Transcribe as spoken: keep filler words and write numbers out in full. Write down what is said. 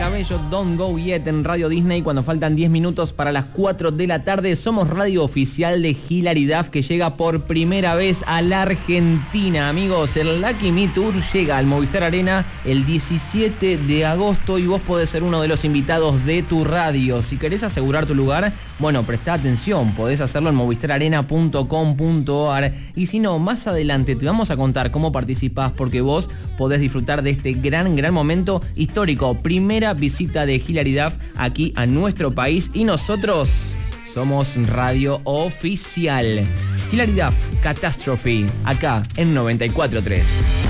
Cabello, Don't Go Yet en Radio Disney cuando faltan diez minutos para las cuatro de la tarde. Somos radio oficial de Hilary Duff, que llega por primera vez a la Argentina. Amigos, el Lucky Me Tour llega al Movistar Arena el diecisiete de agosto y vos podés ser uno de los invitados de tu radio. Si querés asegurar tu lugar, bueno, prestá atención, podés hacerlo en movistar arena punto com punto a r. Y si no, más adelante te vamos a contar cómo participás, porque vos podés disfrutar de este gran, gran momento histórico. Primera visita de Hilary Duff aquí a nuestro país y nosotros somos radio oficial. Hilary Duff, Catastrophe, acá en noventa y cuatro punto tres.